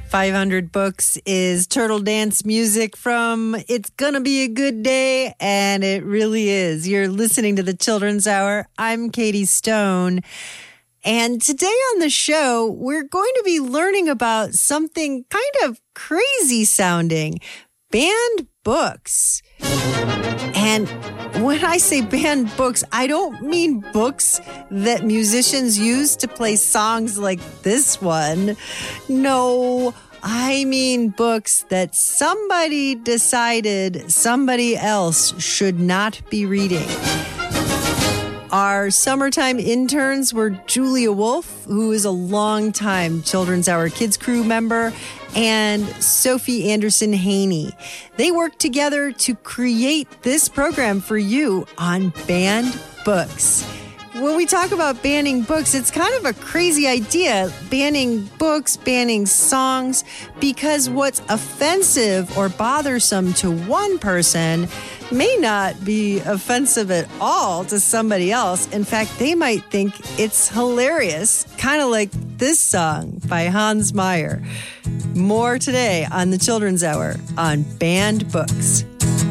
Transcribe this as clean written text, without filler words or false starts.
500 Books is turtle dance music from It's Gonna Be a Good Day, and it really is. You're listening to the Children's Hour. I'm Katie Stone. And today on the show, we're going to be learning about something kind of crazy sounding, banned books. And when I say banned books, I don't mean books that musicians use to play songs like this one. No, I mean books that somebody decided somebody else should not be reading. Our summertime interns were Julia Wolf, who is a longtime Children's Hour Kids Crew member, and Sophie Anderson Haney. They worked together to create this program for you on banned books. When we talk about banning books, it's kind of a crazy idea, banning books, banning songs, because what's offensive or bothersome to one person may not be offensive at all to somebody else. In fact, they might think it's hilarious, kind of like this song by Hans Meyer. More today on the Children's Hour on banned books.